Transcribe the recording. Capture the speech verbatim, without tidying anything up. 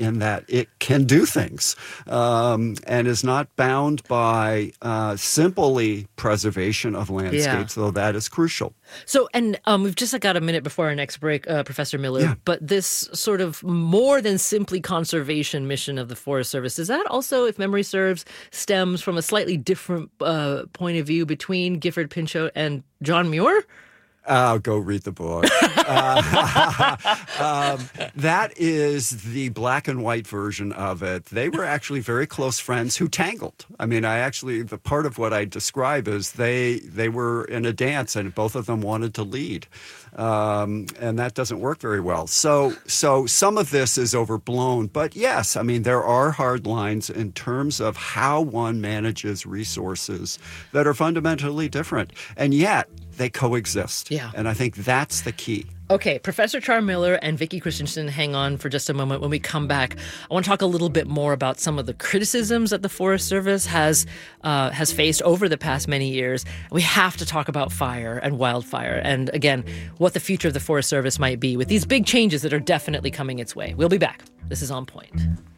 in that it can do things um, and is not bound by uh, simply preservation of landscapes, yeah. though that is crucial. So, and um, we've just got a minute before our next break, uh, Professor Miller, yeah. but this sort of more than simply conservation mission of the Forest Service, is that also, if memory serves, stems from a slightly different uh, point of view between Gifford Pinchot and John Muir? Uh, go read the book. uh, um, that is the black and white version of it. They were actually very close friends who tangled. I mean, I actually, the part of what I describe is they they were in a dance and both of them wanted to lead. Um, and that doesn't work very well. So, so some of this is overblown. But yes, I mean, there are hard lines in terms of how one manages resources that are fundamentally different. And yet, they coexist. Yeah. And I think that's the key. Okay, Professor Char Miller and Vicki Christensen, hang on for just a moment. When we come back, I want to talk a little bit more about some of the criticisms that the Forest Service has uh, has faced over the past many years. We have to talk about fire and wildfire, and again, what the future of the Forest Service might be with these big changes that are definitely coming its way. We'll be back. This is On Point.